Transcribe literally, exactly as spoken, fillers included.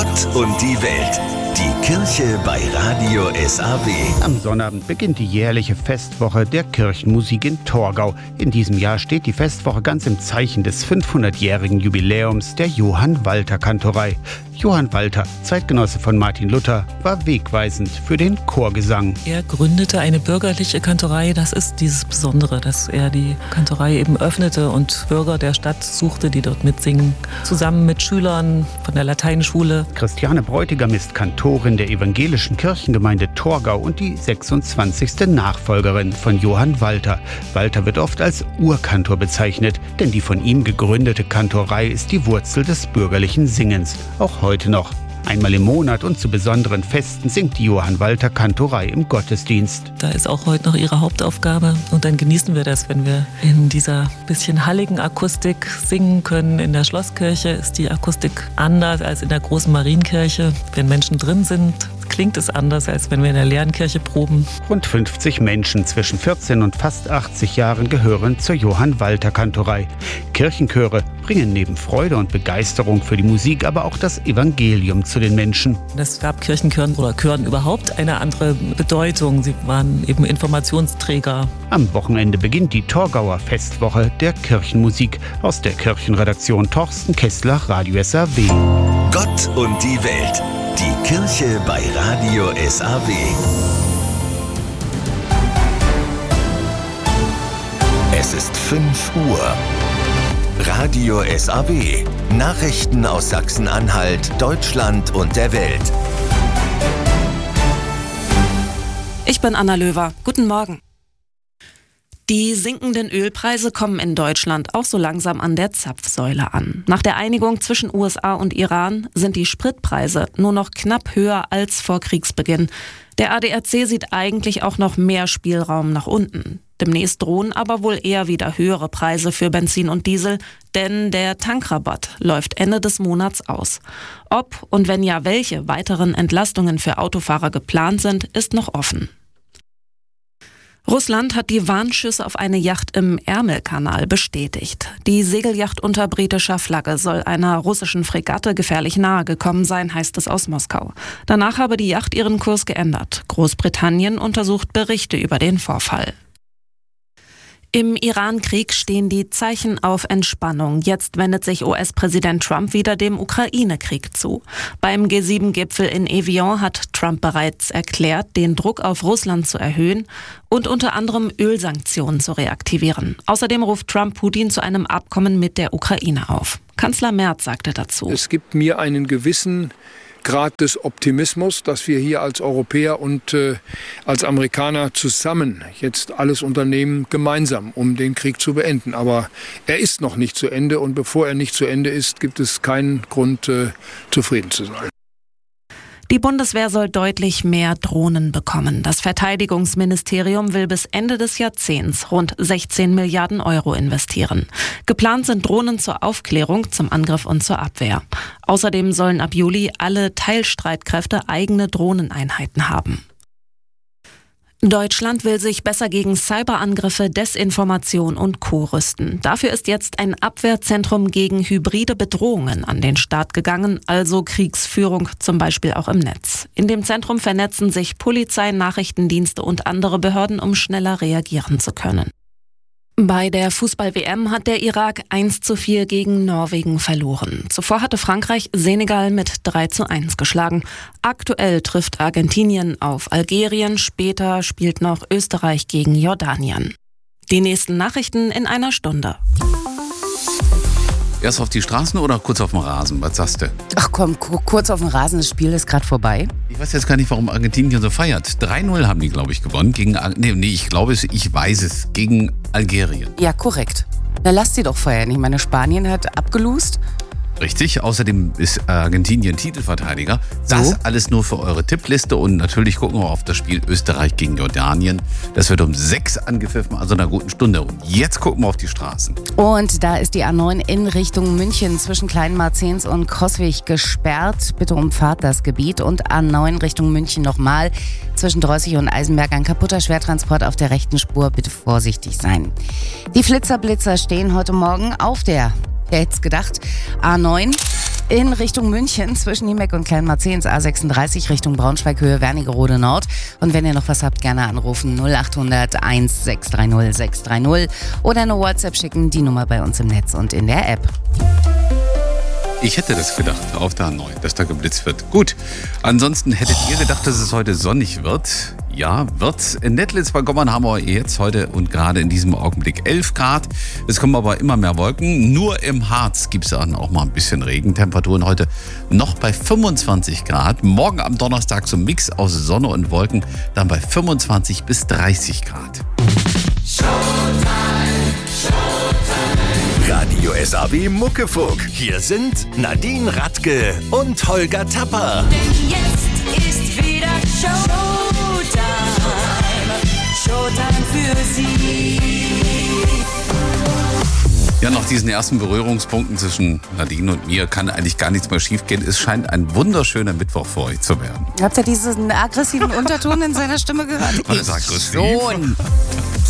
Gott und die Welt. Die Kirche bei Radio S A W. Am Sonnabend beginnt die jährliche Festwoche der Kirchenmusik in Torgau. In diesem Jahr steht die Festwoche ganz im Zeichen des fünfhundertjährigen Jubiläums der Johann Walter Kantorei. Johann Walter, Zeitgenosse von Martin Luther, war wegweisend für den Chorgesang. Er gründete eine bürgerliche Kantorei. Das ist dieses Besondere, dass er die Kantorei eben öffnete und Bürger der Stadt suchte, die dort mitsingen. Zusammen mit Schülern von der Lateinschule. Christiane Bräutigam ist Kantorin der evangelischen Kirchengemeinde Torgau und die sechsundzwanzigste Nachfolgerin von Johann Walter. Walter wird oft als Urkantor bezeichnet, denn die von ihm gegründete Kantorei ist die Wurzel des bürgerlichen Singens. Auch heute noch. Einmal im Monat und zu besonderen Festen singt die Johann Walter Kantorei im Gottesdienst. Da ist auch heute noch ihre Hauptaufgabe und dann genießen wir das, wenn wir in dieser bisschen halligen Akustik singen können. In der Schlosskirche ist die Akustik anders als in der großen Marienkirche. Wenn Menschen drin sind, klingt es anders, als wenn wir in der leeren Kirche proben. Rund fünfzig Menschen zwischen vierzehn und fast achtzig Jahren gehören zur Johann Walter Kantorei. Kirchenchöre bringen neben Freude und Begeisterung für die Musik aber auch das Evangelium zu den Menschen. Es gab Kirchenchören oder Chören überhaupt eine andere Bedeutung. Sie waren eben Informationsträger. Am Wochenende beginnt die Torgauer Festwoche der Kirchenmusik. Aus der Kirchenredaktion Torsten Kessler, Radio S A W. Gott und die Welt. Die Kirche bei Radio S A W. Es ist fünf Uhr. Radio S A W. Nachrichten aus Sachsen-Anhalt, Deutschland und der Welt. Ich bin Anna Löwer. Guten Morgen. Die sinkenden Ölpreise kommen in Deutschland auch so langsam an der Zapfsäule an. Nach der Einigung zwischen U S A und Iran sind die Spritpreise nur noch knapp höher als vor Kriegsbeginn. Der A D A C sieht eigentlich auch noch mehr Spielraum nach unten. Demnächst drohen aber wohl eher wieder höhere Preise für Benzin und Diesel, denn der Tankrabatt läuft Ende des Monats aus. Ob und wenn ja, welche weiteren Entlastungen für Autofahrer geplant sind, ist noch offen. Russland hat die Warnschüsse auf eine Yacht im Ärmelkanal bestätigt. Die Segelyacht unter britischer Flagge soll einer russischen Fregatte gefährlich nahe gekommen sein, heißt es aus Moskau. Danach habe die Yacht ihren Kurs geändert. Großbritannien untersucht Berichte über den Vorfall. Im Iran-Krieg stehen die Zeichen auf Entspannung. Jetzt wendet sich U S-Präsident Trump wieder dem Ukraine-Krieg zu. Beim G sieben Gipfel in Evian hat Trump bereits erklärt, den Druck auf Russland zu erhöhen und unter anderem Ölsanktionen zu reaktivieren. Außerdem ruft Trump Putin zu einem Abkommen mit der Ukraine auf. Kanzler Merz sagte dazu: Es gibt mir einen gewissen Grad des Optimismus, dass wir hier als Europäer und äh, als Amerikaner zusammen jetzt alles unternehmen, gemeinsam, um den Krieg zu beenden. Aber er ist noch nicht zu Ende und bevor er nicht zu Ende ist, gibt es keinen Grund, äh, zufrieden zu sein. Die Bundeswehr soll deutlich mehr Drohnen bekommen. Das Verteidigungsministerium will bis Ende des Jahrzehnts rund sechzehn Milliarden Euro investieren. Geplant sind Drohnen zur Aufklärung, zum Angriff und zur Abwehr. Außerdem sollen ab Juli alle Teilstreitkräfte eigene Drohneneinheiten haben. Deutschland will sich besser gegen Cyberangriffe, Desinformation und Co. rüsten. Dafür ist jetzt ein Abwehrzentrum gegen hybride Bedrohungen an den Start gegangen, also Kriegsführung zum Beispiel auch im Netz. In dem Zentrum vernetzen sich Polizei, Nachrichtendienste und andere Behörden, um schneller reagieren zu können. Bei der Fußball-W M hat der Irak eins zu vier gegen Norwegen verloren. Zuvor hatte Frankreich Senegal mit drei zu eins geschlagen. Aktuell trifft Argentinien auf Algerien, später spielt noch Österreich gegen Jordanien. Die nächsten Nachrichten in einer Stunde. Erst auf die Straßen oder kurz auf dem Rasen? Was sagst du? Ach komm, k- kurz auf dem Rasen, das Spiel ist gerade vorbei. Ich weiß jetzt gar nicht, warum Argentinien so feiert. drei null haben die, glaube ich, gewonnen. Gegen, nee, nee, ich glaube es, ich weiß es. Gegen Algerien. Ja, korrekt. Na, lass sie doch feiern. Ich meine, Spanien hat abgelost. Richtig, außerdem ist Argentinien Titelverteidiger. Das So? alles nur für eure Tippliste und natürlich gucken wir auf das Spiel Österreich gegen Jordanien. Das wird um sechs angepfiffen, also in einer guten Stunde. Und jetzt gucken wir auf die Straßen. Und da ist die A neun in Richtung München zwischen Kleinmarzens und Coswig gesperrt. Bitte umfahrt das Gebiet. Und A neun Richtung München nochmal zwischen Drossig und Eisenberg ein kaputter Schwertransport auf der rechten Spur. Bitte vorsichtig sein. Die Flitzerblitzer stehen heute Morgen auf der, wer hätte es gedacht, A neun in Richtung München zwischen Niemeck und Kleinmarzehns, A sechsunddreißig Richtung Braunschweig, Höhe Wernigerode Nord. Und wenn ihr noch was habt, gerne anrufen null acht hundert eins sechs drei null sechs drei null oder eine WhatsApp schicken, die Nummer bei uns im Netz und in der App. Ich hätte das gedacht, auf der A neun, dass da geblitzt wird. Gut, ansonsten hättet ihr gedacht, dass es heute sonnig wird? Ja, wird's. In Nettlitz bei Gommern haben wir jetzt heute und gerade in diesem Augenblick elf Grad. Es kommen aber immer mehr Wolken. Nur im Harz gibt es dann auch mal ein bisschen Regen. Temperaturen heute noch bei fünfundzwanzig Grad. Morgen am Donnerstag so ein Mix aus Sonne und Wolken, dann bei fünfundzwanzig bis dreißig Grad. Radio S A B Muckefuck. Hier sind Nadine Radke und Holger Tapper. Denn jetzt ist wieder Showtime. Showtime für Sie. Ja, nach diesen ersten Berührungspunkten zwischen Nadine und mir kann eigentlich gar nichts mehr schiefgehen. Es scheint ein wunderschöner Mittwoch für euch zu werden. Habt ihr diesen aggressiven Unterton in seiner Stimme gehört? Was ist aggressiv? Schon.